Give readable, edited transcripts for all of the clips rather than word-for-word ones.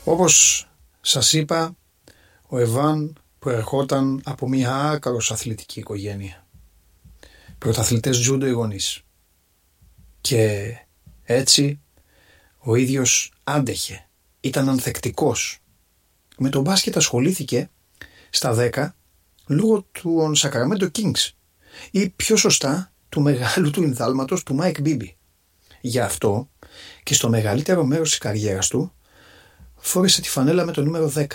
Όπως σας είπα, ο Εβάν προερχόταν από μια άκρως αθλητική οικογένεια. Πρωταθλητές τζούντο οι γονείς. Και έτσι ο ίδιος άντεχε, ήταν ανθεκτικός. Με τον μπάσκετ ασχολήθηκε στα 10 λόγω του Sacramento Kings ή πιο σωστά του μεγάλου του ενδάλματος του Mike Bibby. Γι' αυτό και στο μεγαλύτερο μέρος της καριέρας του φόρεσε τη φανέλα με το νούμερο 10.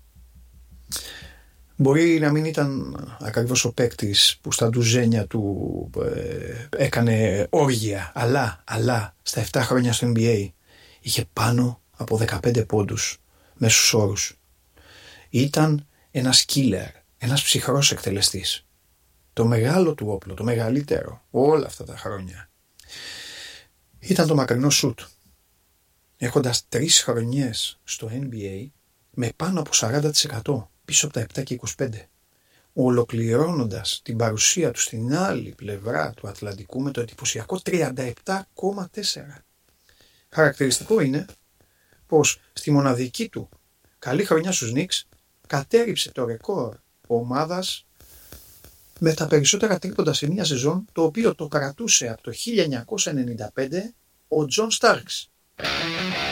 Μπορεί να μην ήταν ακριβώς ο παίκτης που στα ντουζένια του έκανε όργια, αλλά στα 7 χρόνια στο NBA είχε πάνω από 15 πόντους μέσους όρους. Ήταν ένας killer, ένας ψυχρός εκτελεστής. Το μεγάλο του όπλο, το μεγαλύτερο όλα αυτά τα χρόνια ήταν το μακρινό σουτ. Έχοντας 3 χρονιές στο NBA με πάνω από 40% πίσω από τα 7 και 25, ολοκληρώνοντας την παρουσία του στην άλλη πλευρά του Ατλαντικού με το εντυπωσιακό 37,4. Χαρακτηριστικό είναι πως στη μοναδική του καλή χρονιά στους Knicks κατέρριψε το ρεκόρ ομάδας με τα περισσότερα τρίποντα σε μία σεζόν, το οποίο το κρατούσε από το 1995 ο Τζον Στάρκς.